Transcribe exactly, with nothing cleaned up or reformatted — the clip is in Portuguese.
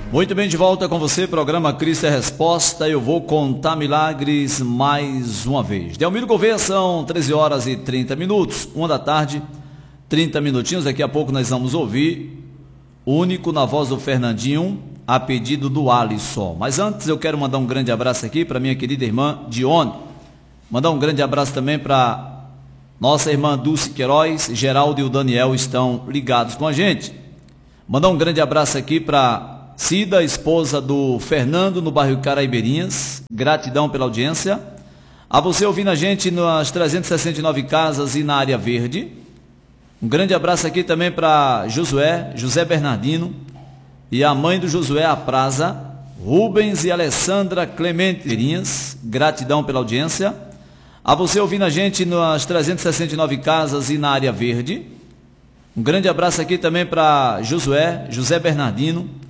Muito bem, de volta com você, programa Cristo é Resposta. Eu vou contar milagres mais uma vez. Delmiro Gouveia, são treze horas e trinta minutos, uma da tarde, trinta minutinhos. Daqui a pouco nós vamos ouvir Único na voz do Fernandinho, a pedido do Alisson. Mas antes eu quero mandar um grande abraço aqui para minha querida irmã Dione. Mandar um grande abraço também para nossa irmã Dulce Queiroz. Geraldo e o Daniel estão ligados com a gente. Mandar um grande abraço aqui para Cida, esposa do Fernando, no bairro Caraibeirinhas. Gratidão pela audiência. A você ouvindo a gente nas trezentas e sessenta e nove casas e na área verde. Um grande abraço aqui também para Josué, José Bernardino e a mãe do Josué, a Praza, Rubens e Alessandra Clemente Linhas. Gratidão pela audiência. A você ouvindo a gente nas trezentas e sessenta e nove casas e na área verde. Um grande abraço aqui também para Josué, José Bernardino